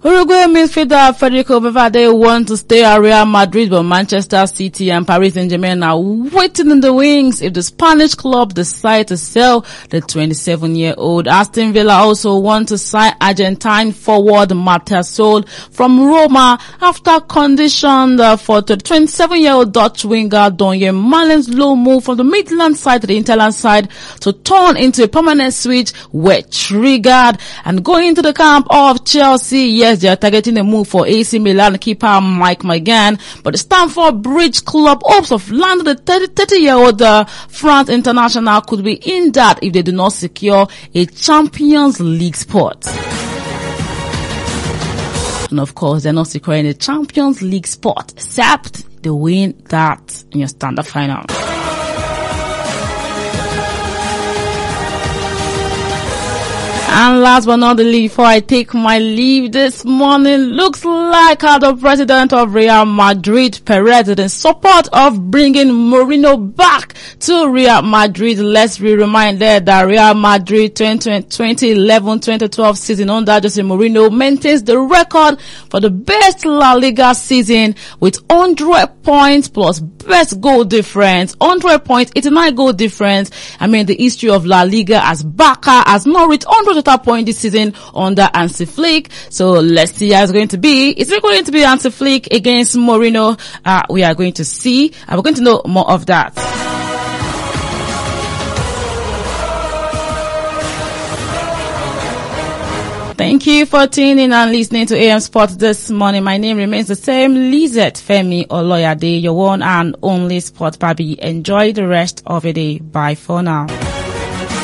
Uruguay midfielder Federico Valverde wants to stay at Real Madrid, but Manchester City and Paris Saint-Germain are waiting in the wings if the Spanish club decide to sell the 27-year-old. Aston Villa also want to sign Argentine forward Martasol from Roma after conditioned for the 27-year-old Dutch winger Donye Malen's low move from the Midland side to the Interland side to turn into a permanent switch were triggered. And going into the camp of Chelsea, yes, they are targeting a move for AC Milan keeper Mike McGann, but the Stamford Bridge club hopes of landing the 30-year-old France international could be hindered if they do not secure a Champions League spot. And of course, they're not securing a Champions League spot except they win that in your standard final. And last but not the least, before I take my leave this morning, looks like the president of Real Madrid, Perez, is in support of bringing Mourinho back to Real Madrid. Let's be reminded that Real Madrid 2011-2012 season under Jose Mourinho maintains the record for the best La Liga season with 100 points plus best goal difference, 100 points, 89 goal difference. I mean, the history of La Liga as Barca has not reached 100 total points this season under Hansi Flick. So let's see how it's going to be. Is it going to be Hansi Flick against Mourinho? We are going to see. We're going to know more of that. Thank you for tuning in and listening to AM Sports this morning. My name remains the same, Lizette Femi Oloyade, your one and only Sport Baby. Enjoy the rest of the day. Bye for now.